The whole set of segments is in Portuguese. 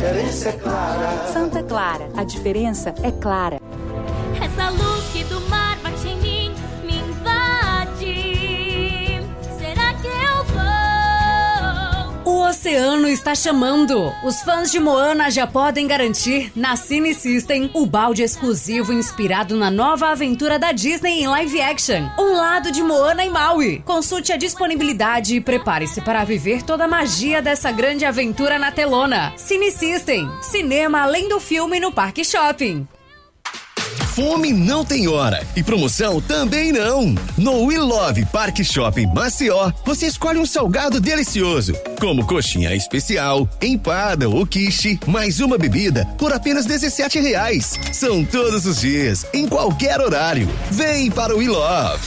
diferença é clara. Santa Clara, a diferença é clara. Essa luz que do mar bate em mim, me invade. Será que eu vou? O oceano está chamando. Os fãs de Moana já podem garantir na Cine System o balde exclusivo inspirado na nova aventura da Disney em live action, Um Lado de Moana em Maui. Consulte a disponibilidade e prepare-se para viver toda a magia dessa grande aventura na telona. Cine System, cinema além do filme no Parque Shopping. Fome não tem hora e promoção também não. No We Love Parque Shopping Maceió, você escolhe um salgado delicioso, como coxinha especial, empada ou quiche, mais uma bebida por apenas R$17. São todos os dias, em qualquer horário. Vem para o We Love.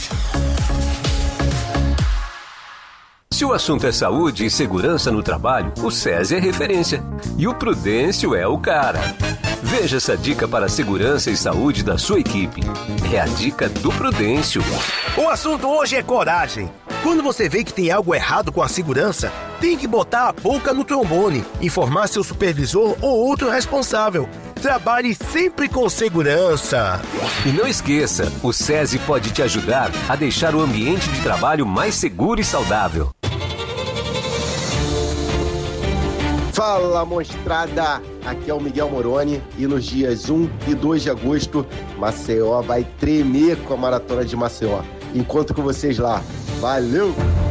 Se o assunto é saúde e segurança no trabalho, o SESI é referência. E o Prudêncio é o cara. Veja essa dica para a segurança e saúde da sua equipe. É a dica do Prudêncio. O assunto hoje é coragem. Quando você vê que tem algo errado com a segurança, tem que botar a boca no trombone, informar seu supervisor ou outro responsável. Trabalhe sempre com segurança. E não esqueça, o SESI pode te ajudar a deixar o ambiente de trabalho mais seguro e saudável. Fala, mostrada! Aqui é o Miguel Moroni e nos dias 1 e 2 de agosto, Maceió vai tremer com a Maratona de Maceió. Encontro com vocês lá. Valeu!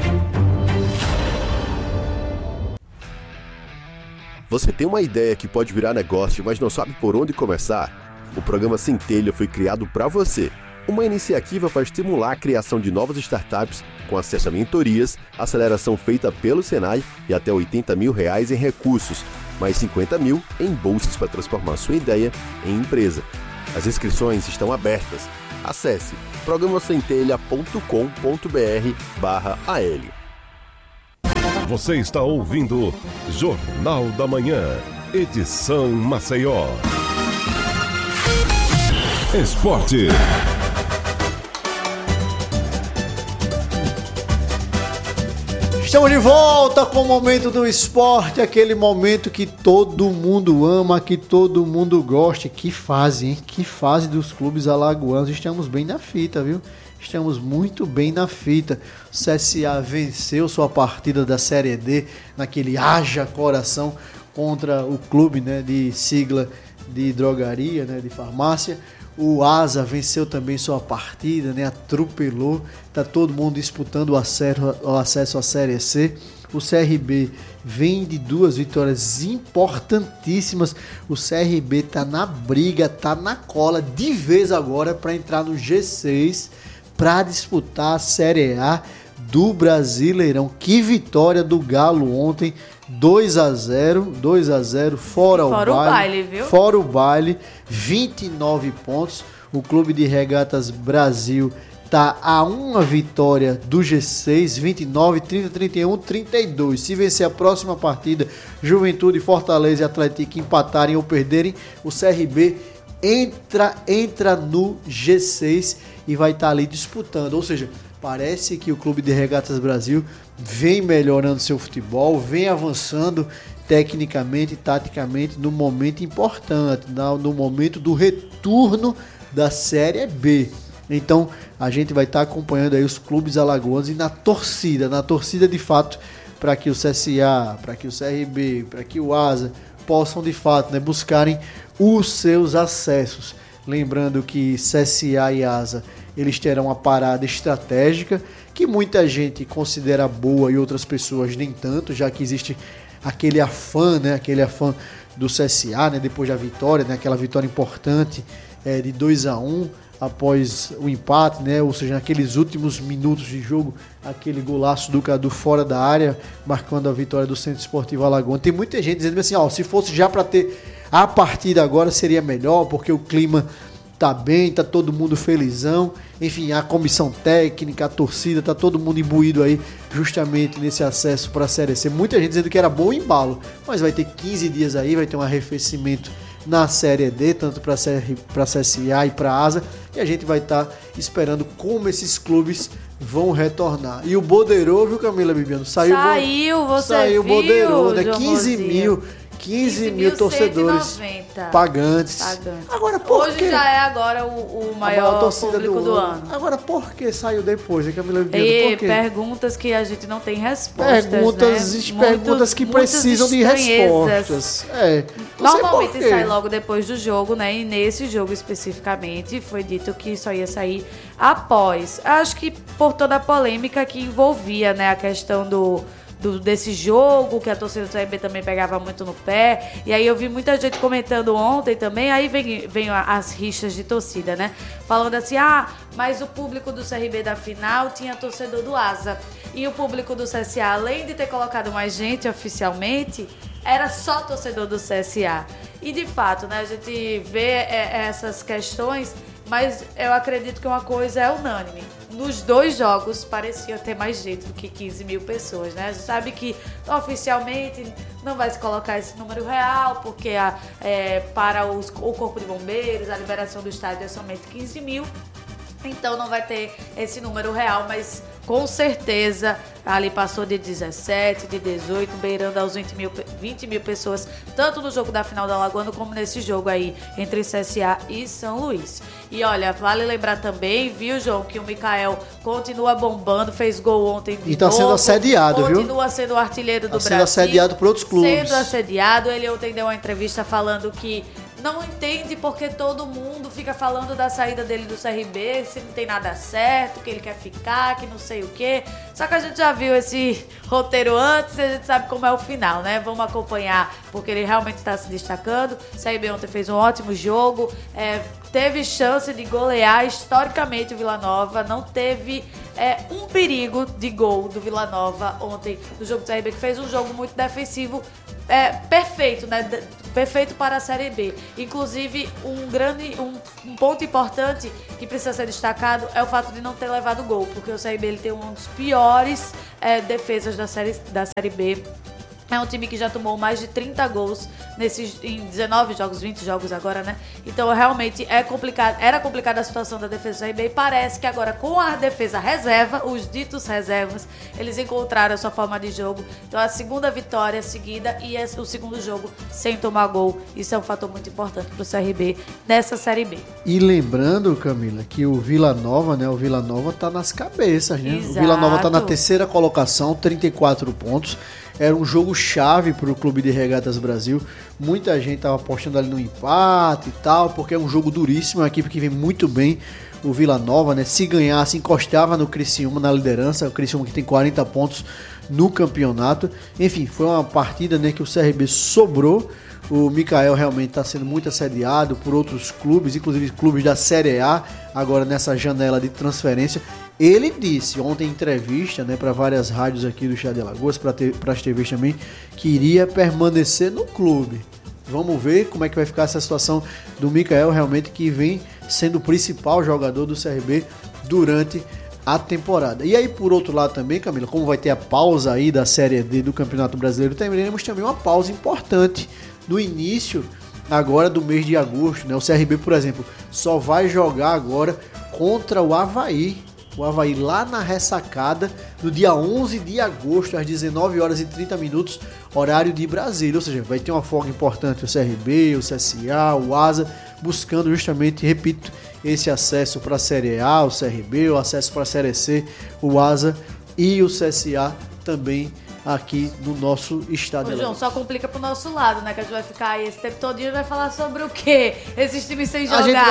Você tem uma ideia que pode virar negócio, mas não sabe por onde começar? O programa Centelha foi criado para você. Uma iniciativa para estimular a criação de novas startups com acesso a mentorias, aceleração feita pelo Senai e até R$80 mil em recursos, mais 50 mil em bolsas para transformar sua ideia em empresa. As inscrições estão abertas. Acesse programacentelha.com.br/AL. Você está ouvindo Jornal da Manhã, edição Maceió. Esporte. Estamos de volta com o momento do esporte, aquele momento que todo mundo ama, que todo mundo gosta. Que fase, hein? Que fase dos clubes alagoanos. Estamos bem na fita, viu? Estamos muito bem na fita. O CSA venceu sua partida da Série D naquele haja coração contra o clube, né, de sigla de drogaria, né, de farmácia. O Asa venceu também sua partida, né, atropelou. Tá todo mundo disputando o acesso à Série C. O CRB vem de 2 vitórias importantíssimas. O CRB tá na briga, tá na cola de vez agora para entrar no G6 para disputar a Série A do Brasileirão. Que vitória do Galo ontem, 2-0, fora o baile, viu? Fora o baile, 29 pontos. O Clube de Regatas Brasil está a uma vitória do G6, 29, 30, 31, 32. Se vencer a próxima partida, Juventude, Fortaleza e Atlético empatarem ou perderem, o CRB entra no G6 e vai estar ali disputando. Ou seja, parece que o Clube de Regatas Brasil vem melhorando seu futebol, vem avançando tecnicamente e taticamente no momento importante, no momento do retorno da Série B. Então a gente vai estar acompanhando aí os clubes alagoanos e na torcida de fato, para que o CSA, para que o CRB, para que o Asa possam de fato, né, buscarem os seus acessos. Lembrando que CSA e Asa, eles terão uma parada estratégica que muita gente considera boa e outras pessoas nem tanto, já que existe aquele afã, né, do CSA, né, depois da vitória, né, aquela vitória importante de 2-1 após o empate, né, ou seja, naqueles últimos minutos de jogo, aquele golaço do Cadu fora da área, marcando a vitória do Centro Esportivo Alagoano. Tem muita gente dizendo assim, se fosse já para ter a partida agora seria melhor, porque o clima tá bem, tá todo mundo felizão, enfim, a comissão técnica, a torcida, tá todo mundo imbuído aí justamente nesse acesso para a Série C. Muita gente dizendo que era bom embalo, mas vai ter 15 dias aí, vai ter um arrefecimento na Série D, tanto para CSA e para Asa, e a gente vai estar esperando como esses clubes vão retornar. E o Boderô, viu, Camila Bibiano? Saiu o Boderô, né? 15 mil torcedores pagantes. Agora, por Hoje quê? já é agora o maior público do ano. Agora, por que saiu depois? E perguntas que a gente não tem respostas, perguntas que precisam de respostas. Normalmente sai logo depois do jogo, né? E nesse jogo especificamente foi dito que só ia sair após. Acho que por toda a polêmica que envolvia, né, a questão desse jogo, que a torcida do CRB também pegava muito no pé. E aí eu vi muita gente comentando ontem também, aí vem as rixas de torcida, né? Falando assim, mas o público do CRB da final tinha torcedor do Asa. E o público do CSA, além de ter colocado mais gente oficialmente, era só torcedor do CSA. E de fato, né, a gente vê essas questões, mas eu acredito que uma coisa é unânime. Nos 2 jogos parecia ter mais gente do que 15 mil pessoas, né? A gente sabe que oficialmente não vai se colocar esse número real, porque para o Corpo de Bombeiros, a liberação do estádio é somente 15 mil. Então não vai ter esse número real, mas com certeza ali passou de 17, de 18, beirando aos 20 mil pessoas, tanto no jogo da final da Alagoana como nesse jogo aí entre CSA e São Luís. E olha, vale lembrar também, viu, João, que o Mikael continua bombando, fez gol ontem de novo. E tá sendo assediado, viu? Continua sendo o artilheiro do Brasil. Sendo assediado por outros clubes. Sendo assediado, ele ontem deu uma entrevista falando que não entende porque todo mundo fica falando da saída dele do CRB, se não tem nada certo, que ele quer ficar, que não sei o quê. Só que a gente já viu esse roteiro antes e a gente sabe como é o final, né? Vamos acompanhar, porque ele realmente está se destacando. O CRB ontem fez um ótimo jogo, teve chance de golear historicamente o Vila Nova, não teve um perigo de gol do Vila Nova ontem no jogo do CRB, que fez um jogo muito defensivo, perfeito, né? Perfeito para a Série B. Inclusive, um ponto importante que precisa ser destacado é o fato de não ter levado gol, porque o CRB ele tem um dos piores defesas da série B. É um time que já tomou mais de 30 gols em 19 jogos, 20 jogos agora, né? Então, realmente, era complicada a situação da defesa do CRB e parece que agora, com a defesa reserva, os ditos reservas, eles encontraram a sua forma de jogo. Então, a segunda vitória seguida e o segundo jogo sem tomar gol. Isso é um fator muito importante para o CRB nessa Série B. E lembrando, Camila, que o Vila Nova, né? O Vila Nova tá nas cabeças, né? Exato. O Vila Nova tá na 3ª colocação, 34 pontos. Era um jogo chave para o Clube de Regatas Brasil. Muita gente estava apostando ali no empate e tal, porque é um jogo duríssimo, uma equipe que vem muito bem, o Vila Nova, né? Se ganhasse, encostava no Criciúma na liderança, o Criciúma que tem 40 pontos no campeonato. Enfim, foi uma partida, né, que o CRB sobrou. O Mikael realmente está sendo muito assediado por outros clubes, inclusive clubes da Série A, agora nessa janela de transferência. Ele disse ontem em entrevista, né, para várias rádios aqui do Estado de Alagoas, para as TVs também, que iria permanecer no clube. Vamos ver como é que vai ficar essa situação do Mikael, realmente, que vem sendo o principal jogador do CRB durante a temporada. E aí, por outro lado também, Camila, como vai ter a pausa aí da Série D do Campeonato Brasileiro, teremos também uma pausa importante no início agora do mês de agosto, né? O CRB, por exemplo, só vai jogar agora contra o Avaí. O Avaí lá na Ressacada, no dia 11 de agosto, às 19 horas e 30 minutos, horário de Brasília. Ou seja, vai ter uma folga importante o CRB, o CSA, o Asa, buscando justamente, repito, esse acesso para a Série A, o CRB, o acesso para a Série C, o Asa e o CSA também aqui no nosso estado. Ô, João, só complica pro nosso lado, né? Que a gente vai ficar aí esse tempo todo e vai falar sobre o quê? Esses times sem jogar. A gente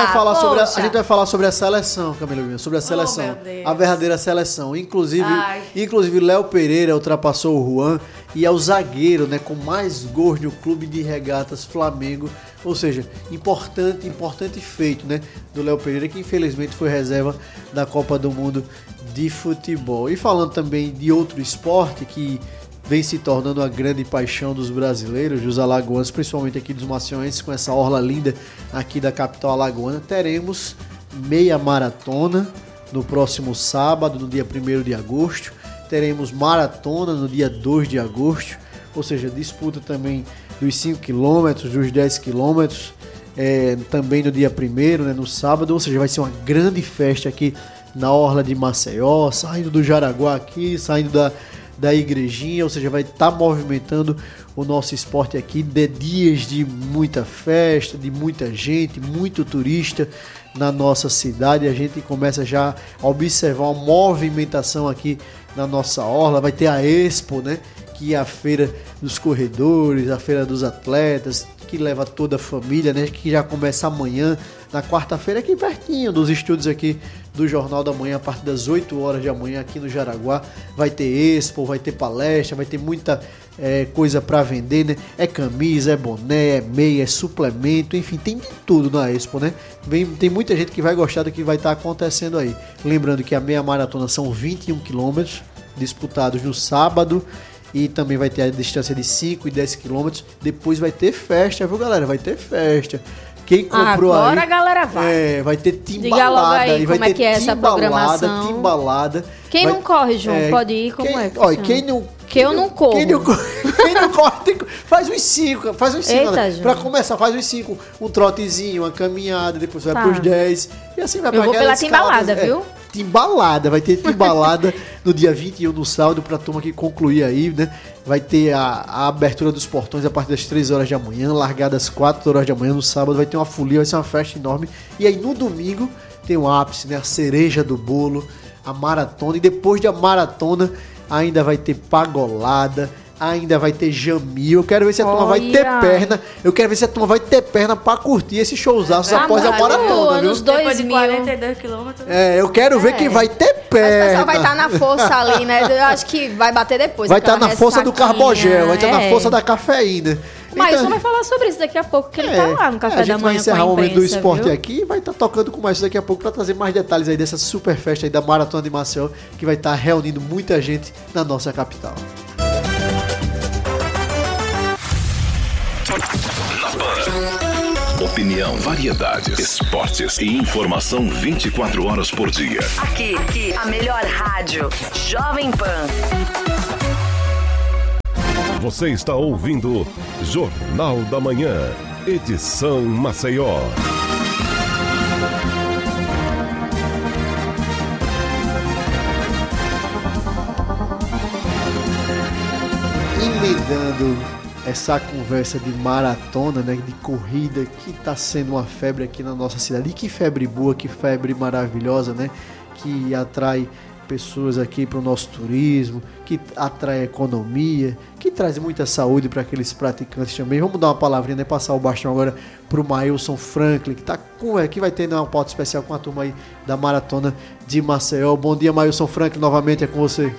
vai falar sobre a seleção, Camila, sobre a seleção. A verdadeira seleção. Inclusive Léo Pereira ultrapassou o Juan e é o zagueiro, né, com mais gols no Clube de Regatas Flamengo. Ou seja, importante feito, né, do Léo Pereira, que infelizmente foi reserva da Copa do Mundo de Futebol. E falando também de outro esporte que vem se tornando a grande paixão dos brasileiros, dos alagoanos, principalmente aqui dos macionenses, com essa orla linda aqui da capital alagoana, teremos meia maratona no próximo sábado, no dia 1º de agosto, teremos maratona no dia 2 de agosto, ou seja, disputa também dos 5 km, dos 10 km, também no dia 1º, né, no sábado, ou seja, vai ser uma grande festa aqui na orla de Maceió, saindo do Jaraguá aqui, saindo da igrejinha, ou seja, vai estar movimentando o nosso esporte aqui, de dias de muita festa, de muita gente, muito turista na nossa cidade. A gente começa já a observar uma movimentação aqui na nossa orla. Vai ter a Expo, né, que é a feira dos corredores, a feira dos atletas, que leva toda a família, né, que já começa amanhã, na quarta-feira, aqui pertinho dos estúdios aqui do Jornal da Manhã, a partir das 8 horas da manhã aqui no Jaraguá. Vai ter Expo, vai ter palestra, vai ter muita coisa para vender, né? É camisa, é boné, é meia, é suplemento, enfim, tem de tudo na Expo, né? Tem muita gente que vai gostar do que vai estar acontecendo aí. Lembrando que a meia maratona são 21 quilômetros disputados no sábado, e também vai ter a distância de 5 e 10 quilômetros. Depois vai ter festa, viu, galera? Vai ter festa. Quem comprou agora aí, a galera vai. Vai ter timbalada. Aí, e vai como ter é essa programação? Timbalada. Quem não corre, João, pode ir, como é? Olha, quem não... Que eu não corro. Quem não corre, faz uns 5. Faz uns 5. Eita, pra começar, faz uns 5. Um trotezinho, uma caminhada, depois vai pros 10. E assim vai pra Eu vou pela timbalada, viu? Timbalada, vai ter timbalada no dia 21, no sábado, pra turma que concluir aí, né? Vai ter a abertura dos portões a partir das 3 horas da manhã, largada às 4 horas da manhã. No sábado vai ter uma folia, vai ser uma festa enorme. E aí no domingo tem o ápice, né? A cereja do bolo, a maratona. E depois da maratona ainda vai ter pagolada, ainda vai ter jamil. Eu quero ver se a turma vai ter perna. Eu quero ver se a turma vai ter perna pra curtir esse showzaço após a maratona, viu? Nos 2000. 42 quilômetros. Eu quero ver que vai ter perna. O pessoal vai estar na força ali, né? Eu acho que vai bater depois. Vai estar na força do carbogel, vai estar na força da cafeína. Mas então, vai falar sobre isso daqui a pouco, que ele tá lá no café da manhã. A gente vai encerrar o momento do esporte aqui e vai estar tocando com mais daqui a pouco para trazer mais detalhes aí dessa super festa aí da Maratona de Maceió, que vai estar reunindo muita gente na nossa capital. Opinião, variedades, esportes e informação 24 horas por dia. Aqui, a melhor rádio, Jovem Pan. Você está ouvindo Jornal da Manhã, edição Maceió. Emendando essa conversa de maratona, né, de corrida, que está sendo uma febre aqui na nossa cidade. E que febre boa, que febre maravilhosa, né, que atrai pessoas aqui para o nosso turismo, que atrai economia, que traz muita saúde para aqueles praticantes também. Vamos dar uma palavrinha, né, passar o bastão agora para o Mailson Franklin, que vai ter uma pauta especial com a turma aí da Maratona de Maceió. Bom dia, Mailson Franklin, novamente é com você.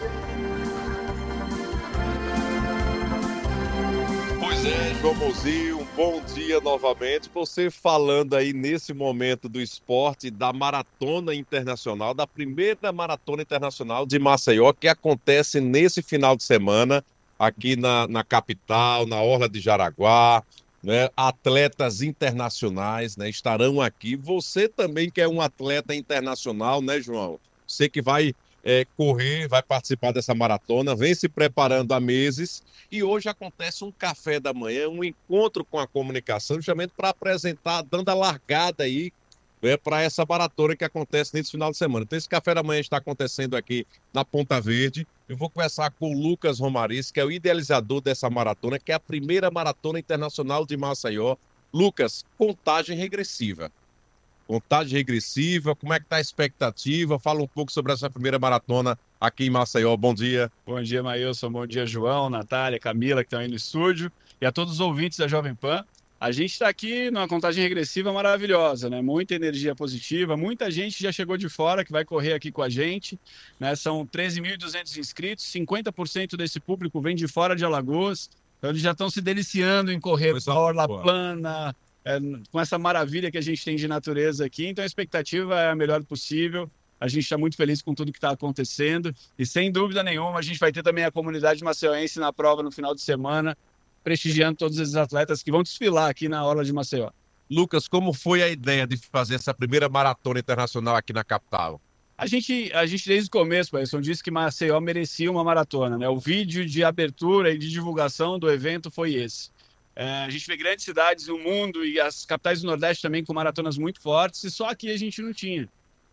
João Mozinho, um bom dia novamente. Você falando aí nesse momento do esporte, da Maratona Internacional, da primeira Maratona Internacional de Maceió, que acontece nesse final de semana, aqui na capital, na Orla de Jaraguá, né? Atletas internacionais, né, estarão aqui. Você também que é um atleta internacional, né, João? Você que vai correr, vai participar dessa maratona, vem se preparando há meses, e hoje acontece um café da manhã, um encontro com a comunicação, justamente para apresentar, dando a largada aí, né, para essa maratona que acontece nesse final de semana. Então esse café da manhã está acontecendo aqui na Ponta Verde. Eu vou conversar com o Lucas Romariz, que é o idealizador dessa maratona, que é a primeira maratona internacional de Maceió. Lucas, contagem regressiva. Contagem regressiva, como é que está a expectativa? Fala um pouco sobre essa primeira maratona aqui em Maceió. Bom dia. Bom dia, Maílson. Bom dia, João, Natália, Camila, que estão aí no estúdio. E a todos os ouvintes da Jovem Pan. A gente está aqui numa contagem regressiva maravilhosa, né? Muita energia positiva, muita gente já chegou de fora que vai correr aqui com a gente, né? São 13.200 inscritos, 50% desse público vem de fora de Alagoas, então eles já estão se deliciando em correr por orla plana, com essa maravilha que a gente tem de natureza aqui. Então a expectativa é a melhor possível. A gente está muito feliz com tudo que está acontecendo e, sem dúvida nenhuma, a gente vai ter também a comunidade maceiense na prova no final de semana, prestigiando todos esses atletas que vão desfilar aqui na Orla de Maceió. Lucas, como foi a ideia de fazer essa primeira maratona internacional aqui na capital? A gente desde o começo, Wilson, disse que Maceió merecia uma maratona, né? O vídeo de abertura e de divulgação do evento foi esse. A gente vê grandes cidades no mundo e as capitais do Nordeste também com maratonas muito fortes, e só aqui a gente não tinha.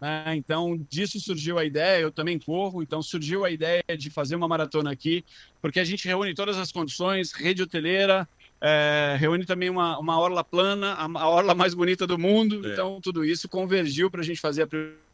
né? Então, disso surgiu a ideia, eu também corro, então surgiu a ideia de fazer uma maratona aqui, porque a gente reúne todas as condições, rede hoteleira, reúne também uma orla plana, a orla mais bonita do mundo, então tudo isso convergiu para a gente fazer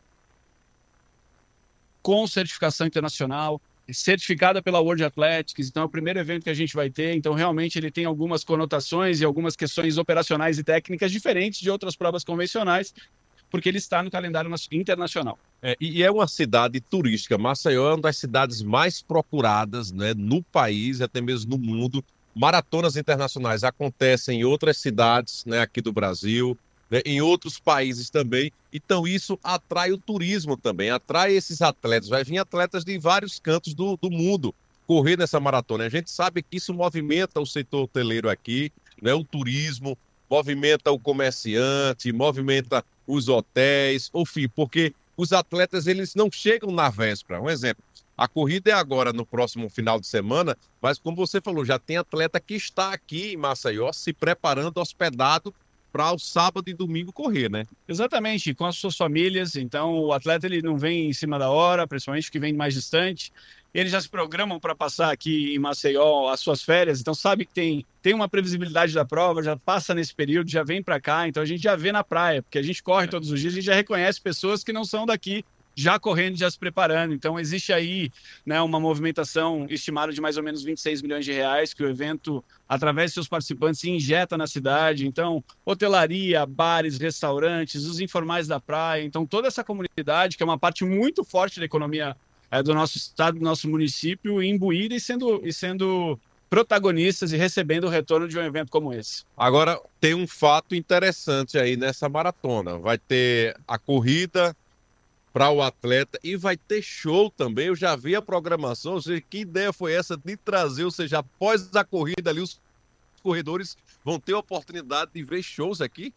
com certificação internacional, certificada pela World Athletics, então é o primeiro evento que a gente vai ter, então realmente ele tem algumas conotações e algumas questões operacionais e técnicas diferentes de outras provas convencionais, porque ele está no calendário internacional. E é uma cidade turística. Maceió é uma das cidades mais procuradas, né, no país, até mesmo no mundo. Maratonas internacionais acontecem em outras cidades, né, aqui do Brasil, né, em outros países também. Então isso atrai o turismo também, atrai esses atletas. Vai vir atletas de vários cantos do mundo correr nessa maratona. A gente sabe que isso movimenta o setor hoteleiro aqui, né, o turismo, movimenta o comerciante, movimenta os hotéis, enfim, porque os atletas eles não chegam na véspera. Um exemplo, a corrida é agora no próximo final de semana, mas como você falou, já tem atleta que está aqui em Maceió se preparando, hospedado, para o sábado e domingo correr, né? Exatamente, com as suas famílias. Então o atleta ele não vem em cima da hora, principalmente que vem mais distante. Eles já se programam para passar aqui em Maceió as suas férias, então sabe que tem uma previsibilidade da prova, já passa nesse período, já vem para cá, então a gente já vê na praia, porque a gente corre todos os dias, a gente já reconhece pessoas que não são daqui, já correndo, já se preparando. Então existe aí, né, uma movimentação estimada de mais ou menos 26 milhões de reais que o evento, através de seus participantes, se injeta na cidade. Então, hotelaria, bares, restaurantes, os informais da praia. Então, toda essa comunidade, que é uma parte muito forte da economia do nosso estado, do nosso município, imbuída e sendo protagonistas e recebendo o retorno de um evento como esse. Agora, tem um fato interessante aí nessa maratona. Vai ter a corrida para o atleta e vai ter show também. Eu já vi a programação, ou seja, que ideia foi essa de trazer, ou seja, após a corrida ali, os corredores vão ter a oportunidade de ver shows aqui?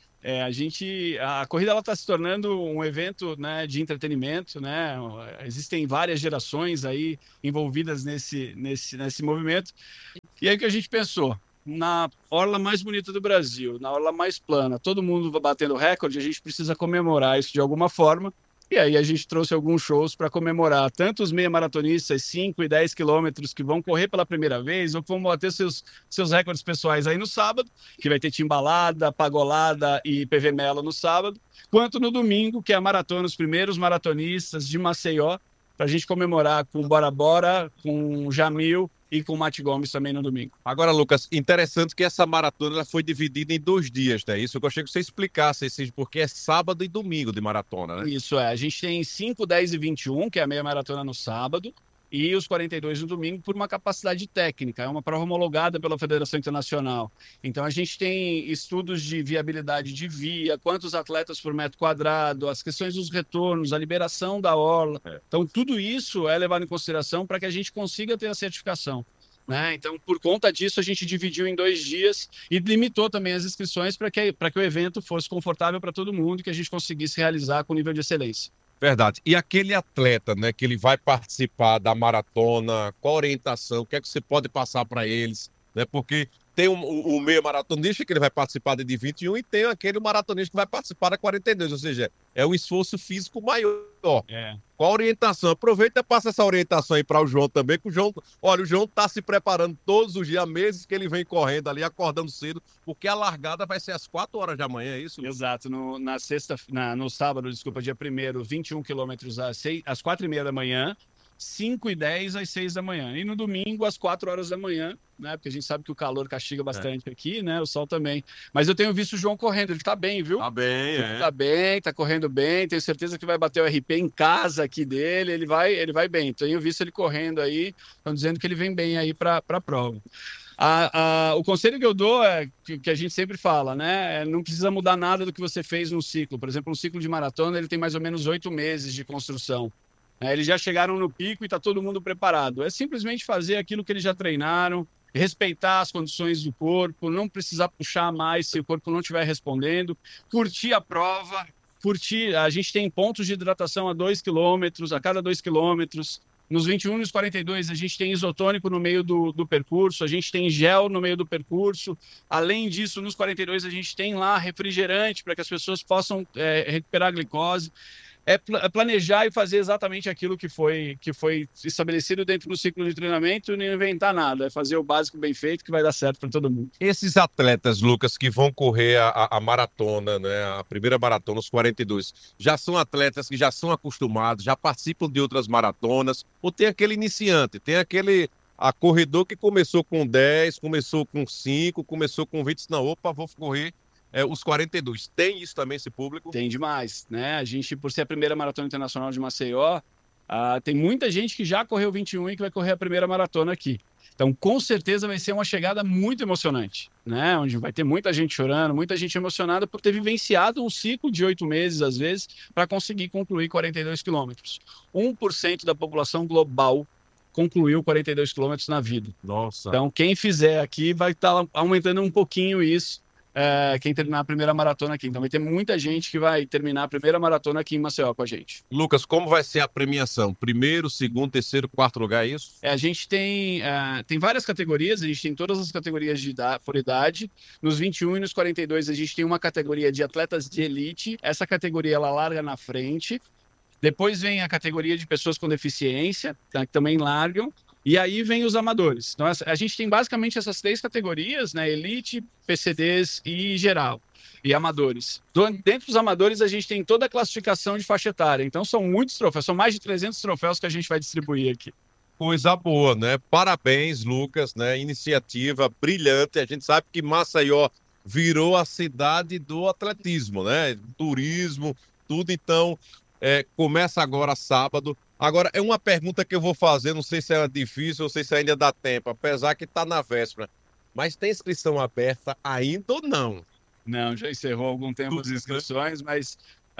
A corrida está se tornando um evento, né, de entretenimento, né? Existem várias gerações aí envolvidas nesse movimento. E aí o que a gente pensou? Na orla mais bonita do Brasil, na orla mais plana, todo mundo batendo recorde, a gente precisa comemorar isso de alguma forma. E aí a gente trouxe alguns shows para comemorar tanto os meia-maratonistas 5 e 10 quilômetros que vão correr pela primeira vez ou que vão bater seus recordes pessoais aí no sábado, que vai ter Timbalada, Pagolada e PV Melo no sábado, quanto no domingo, que é a maratona, os primeiros maratonistas de Maceió, para a gente comemorar com Bora Bora, com Jamil e com o Mate Gomes também no domingo. Agora, Lucas, interessante que essa maratona ela foi dividida em 2 dias, né? Isso eu gostaria que você explicasse, porque é sábado e domingo de maratona, né? Isso a gente tem 5, 10 e 21, que é a meia maratona no sábado, e os 42 no domingo por uma capacidade técnica. É uma prova homologada pela Federação Internacional. Então a gente tem estudos de viabilidade de via, quantos atletas por metro quadrado, as questões dos retornos, a liberação da orla. Então tudo isso é levado em consideração para que a gente consiga ter a certificação, né? Então, por conta disso, a gente dividiu em 2 dias e limitou também as inscrições para que o evento fosse confortável para todo mundo e que a gente conseguisse realizar com nível de excelência. Verdade. E aquele atleta, né, que ele vai participar da maratona, qual a orientação, o que é que você pode passar para eles, né? Porque tem o meio maratonista que ele vai participar de 21 e tem aquele maratonista que vai participar da 42, ou seja, é um esforço físico maior. Qual a orientação? Aproveita e passa essa orientação aí para o João também, que o João está se preparando todos os dias, há meses que ele vem correndo ali, acordando cedo, porque a largada vai ser às 4 horas da manhã, é isso? Exato, no sábado, dia 1º, 21 quilômetros às 4h30 da manhã, 5h10 às 6 da manhã. E no domingo, às 4 horas da manhã, né? Porque a gente sabe que o calor castiga bastante aqui, né? O sol também. Mas eu tenho visto o João correndo, ele tá bem, viu? Tá bem, Tá bem, tá correndo bem, tenho certeza que vai bater o RP em casa aqui dele, ele vai bem. Tenho visto ele correndo aí, estão dizendo que ele vem bem aí para a prova. O conselho que eu dou é que a gente sempre fala, né? Não precisa mudar nada do que você fez no ciclo. Por exemplo, um ciclo de maratona, ele tem mais ou menos 8 meses de construção. Eles já chegaram no pico e está todo mundo preparado. É simplesmente fazer aquilo que eles já treinaram, respeitar as condições do corpo, não precisar puxar mais se o corpo não estiver respondendo, curtir a prova, a gente tem pontos de hidratação a 2 quilômetros, a cada 2 quilômetros. Nos 21 e nos 42, a gente tem isotônico no meio do percurso, a gente tem gel no meio do percurso. Além disso, nos 42, a gente tem lá refrigerante para que as pessoas possam recuperar a glicose. é planejar e fazer exatamente aquilo que foi estabelecido dentro do ciclo de treinamento e não inventar nada. É fazer o básico bem feito que vai dar certo para todo mundo. Esses atletas, Lucas, que vão correr a maratona, né, a primeira maratona, os 42, já são atletas que já são acostumados, já participam de outras maratonas, ou tem aquele iniciante, tem aquele corredor que começou com 10, começou com 5, começou com 20, não, opa, vou correr os 42. Tem isso também, esse público? Tem demais, né? A gente, por ser a primeira maratona internacional de Maceió, tem muita gente que já correu 21 e que vai correr a primeira maratona aqui. Então, com certeza vai ser uma chegada muito emocionante, né? Onde vai ter muita gente chorando, muita gente emocionada por ter vivenciado um ciclo de 8 meses, às vezes, para conseguir concluir 42 quilômetros. 1% da população global concluiu 42 quilômetros na vida. Nossa. Então, quem fizer aqui vai estar aumentando um pouquinho isso, quem terminar a primeira maratona aqui. Então vai ter muita gente que vai terminar a primeira maratona aqui em Maceió com a gente. Lucas, como vai ser a premiação? Primeiro, segundo, terceiro, quarto lugar, é isso? A gente tem várias categorias, a gente tem todas as categorias por idade. Nos 21 e nos 42 a gente tem uma categoria de atletas de elite. Essa categoria ela larga na frente. Depois vem a categoria de pessoas com deficiência, que também largam. E aí vem os amadores. Então, a gente tem basicamente essas 3 categorias, né? Elite, PCDs e geral. E amadores. Dentro dos amadores, a gente tem toda a classificação de faixa etária. Então, são muitos troféus. São mais de 300 troféus que a gente vai distribuir aqui. Coisa boa, né? Parabéns, Lucas, né? Iniciativa brilhante. A gente sabe que Maceió virou a cidade do atletismo, né? Turismo, tudo. Então, começa agora sábado. Agora, é uma pergunta que eu vou fazer, não sei se é difícil, não sei se ainda dá tempo, apesar que está na véspera. Mas tem inscrição aberta ainda ou não? Não, já encerrou há algum tempo as inscrições, mas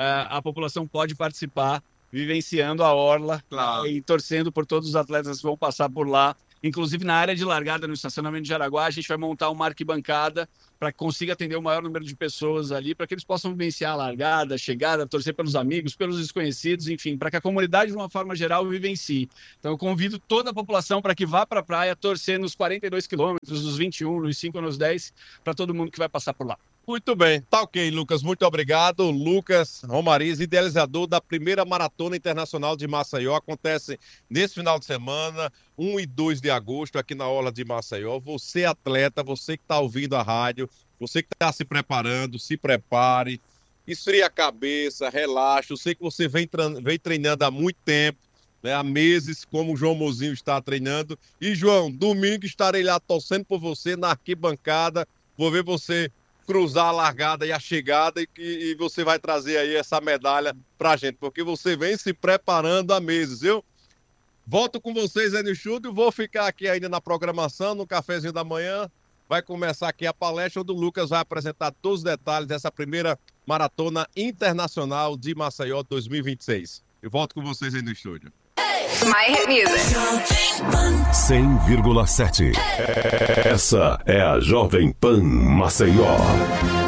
a população pode participar, vivenciando a orla, claro, e torcendo por todos os atletas que vão passar por lá. Inclusive, na área de largada, no estacionamento de Jaraguá, a gente vai montar uma arquibancada para que consiga atender o maior número de pessoas ali, para que eles possam vivenciar a largada, a chegada, torcer pelos amigos, pelos desconhecidos, enfim, para que a comunidade, de uma forma geral, vivencie. Então, eu convido toda a população para que vá para a praia torcer nos 42 quilômetros, nos 21, nos 5, nos 10, para todo mundo que vai passar por lá. Muito bem, tá ok, Lucas, muito obrigado. Lucas Romariz, idealizador da primeira Maratona Internacional de Maceió, acontece nesse final de semana, 1 e 2 de agosto, aqui na Orla de Maceió. Você atleta, você que está ouvindo a rádio, você que está se preparando, se prepare, esfria a cabeça, relaxa. Eu sei que você vem treinando há muito tempo, né, há meses, como o João Mozinho está treinando. E, João, domingo estarei lá torcendo por você na arquibancada, vou ver você cruzar a largada e a chegada e você vai trazer aí essa medalha pra gente, porque você vem se preparando há meses, viu? Volto com vocês aí no estúdio, vou ficar aqui ainda na programação, no cafezinho da manhã, vai começar aqui a palestra onde o Lucas vai apresentar todos os detalhes dessa primeira Maratona Internacional de Maceió 2026. Eu volto com vocês aí no estúdio. My Hit Music 100,7. Essa é a Jovem Pan Maceió.